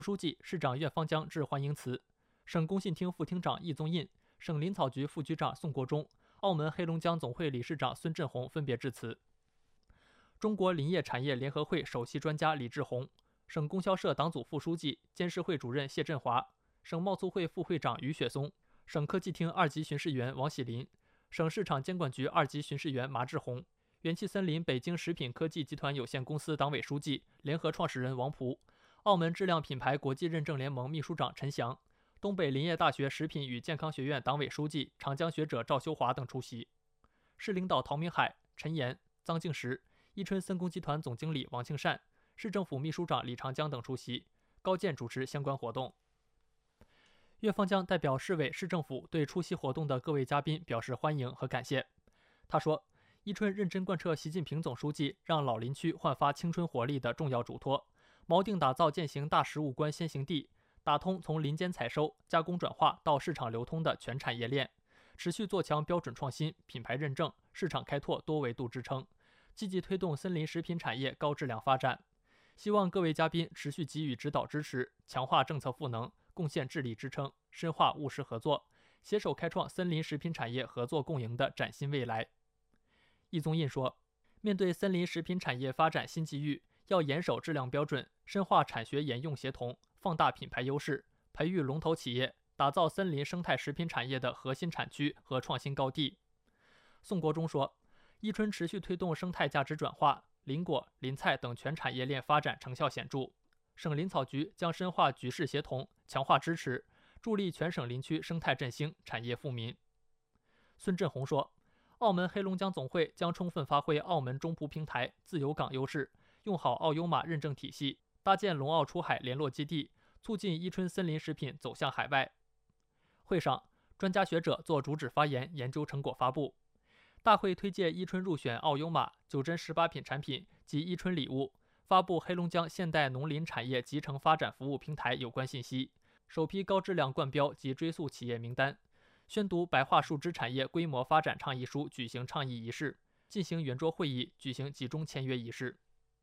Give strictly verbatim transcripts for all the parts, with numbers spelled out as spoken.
书记、市长苑方江致欢迎词，省工信厅副厅长易宗印、省林草局副局长宋国忠、澳门黑龙江总会理事长孙振宏分别致辞。中国林业产业联合会首席专家李志宏、省供销社党组副书记、监事会主任谢振华、省贸促会副会长于雪松、省科技厅二级巡视员王喜林、省市场监管局二级巡视员马志宏、元气森林北京食品科技集团有限公司党委书记、联合创始人王璞、澳门质量品牌国际认证联盟秘书长陈翔、东北林业大学食品与健康学院党委书记、长江学者赵修华等出席。市领导陶明海、陈岩、臧敬实、伊春森工集团总经理王庆善、市政府秘书长李长江等出席，高健主持相关活动。岳方江代表市委市政府对出席活动的各位嘉宾表示欢迎和感谢。他说，伊春认真贯彻习近平总书记让老林区焕发青春活力的重要嘱托，锚定打造践行大食物观先行地，打通从林间采收、加工转化到市场流通的全产业链，持续做强标准创新、品牌认证、市场开拓多维度支撑，积极推动森林食品产业高质量发展。希望各位嘉宾持续给予指导支持，强化政策赋能，贡献智力支撑，深化务实合作，携手开创森林食品产业合作共赢的崭新未来。易宗印说，面对森林食品产业发展新机遇，要严守质量标准，深化产学研用协同，放大品牌优势，培育龙头企业，打造森林生态食品产业的核心产区和创新高地。宋国忠说，伊春持续推动生态价值转化，林果、林菜等全产业链发展成效显著。省林草局将深化局市协同，强化支持，助力全省林区生态振兴、产业富民。孙振宏说，澳门黑龙江总会将充分发挥澳门中葡平台、自由港优势，用好澳优马认证体系，搭建龙澳出海联络基地，促进伊春森林食品走向海外。会上，专家学者做主旨发言，研究成果发布。大会推介伊春入选澳优马九珍十八品产品及伊春礼物，发布黑龙江现代农林产业集成发展服务平台有关信息，首批高质量冠标及追溯企业名单，宣读白桦树枝产业规模发展倡议书举行倡议仪式，进行圆桌会议，举行集中签约仪式。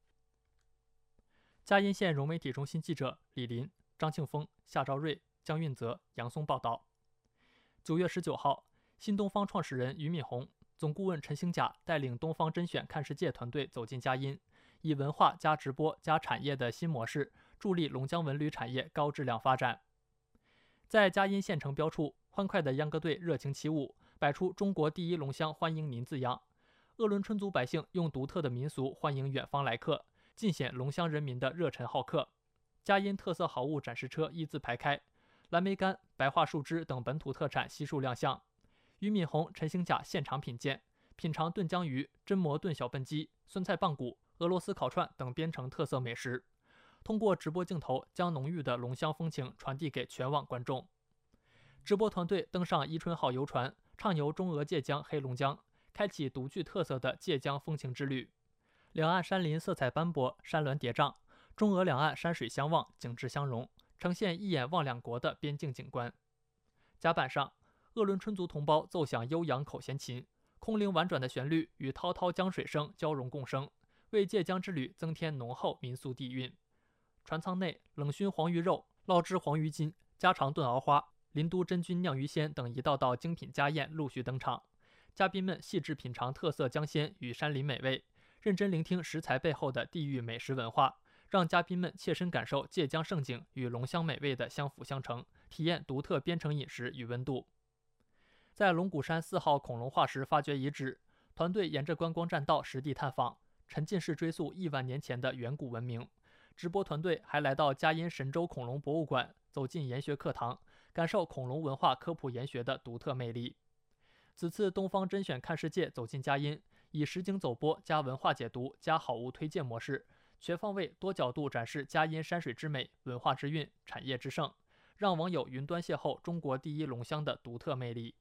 嘉荫县融媒体中心记者李林、张庆峰、夏兆瑞、江运泽、杨松报道。九月十九号，新东方创始人俞敏洪、总顾问陈兴甲带领东方甄选看世界团队走进嘉荫，以文化加直播加产业的新模式，助力龙江文旅产业高质量发展。在嘉荫县城标处，欢快的秧歌队热情起舞，摆出中国第一龙乡欢迎您字样。鄂伦春族百姓用独特的民俗欢迎远方来客，尽显龙乡人民的热忱好客。嘉荫特色好物展示车一字排开，蓝莓干、白桦树枝等本土特产悉数亮相。俞敏洪、陈兴甲现场品鉴，品尝炖江鱼、榛蘑炖小笨鸡、酸菜棒骨、俄罗斯烤串等边城特色美食，通过直播镜头将浓郁的龙乡风情传递给全网观众。直播团队登上伊春号游船，畅游中俄界江、黑龙江，开启独具特色的界江风情之旅。两岸山林色彩斑驳，山峦叠嶂，中俄两岸山水相望，景致相融，呈现一眼望两国的边境景观。甲板上，鄂伦春族同胞奏响悠扬口弦琴，空灵婉转的旋律与滔滔江水声交融共生，为界江之旅增添浓厚民俗底蕴。船舱内，冷熏黄鱼肉、烙制黄鱼筋、家常炖熬花、林都真菌酿鱼鲜等一道道精品家宴陆续登场。嘉宾们细致品尝特色江鲜与山林美味，认真聆听食材背后的地域美食文化，让嘉宾们切身感受界江盛景与龙乡美味的相辅相成，体验独特边城饮食与温度。在龙骨山四号恐龙化石发掘遗址，团队沿着观光栈道实地探访，沉浸式追溯亿万年前的远古文明。直播团队还来到嘉荫神州恐龙博物馆，走进研学课堂，感受恐龙文化科普研学的独特魅力。此次东方甄选看世界走进嘉荫，以实景走播加文化解读加好物推荐模式，全方位多角度展示嘉荫山水之美、文化之韵、产业之盛，让网友云端邂逅中国第一龙乡的独特魅力。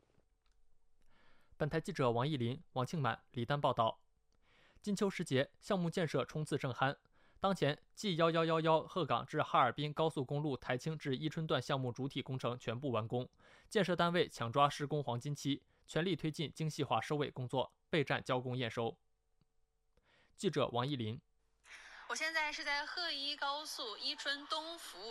本台记者王艺林、王庆满、李丹报道。金秋时节，项目建设冲刺正酣。当前，G 一一一一鹤岗至哈尔滨高速公路台青至伊春段项目主体工程全部完工，建设单位抢抓施工黄金期，全力推进精细化收尾工作，备战交工验收。记者王艺林。 我现在是在鹤一高速伊春东服务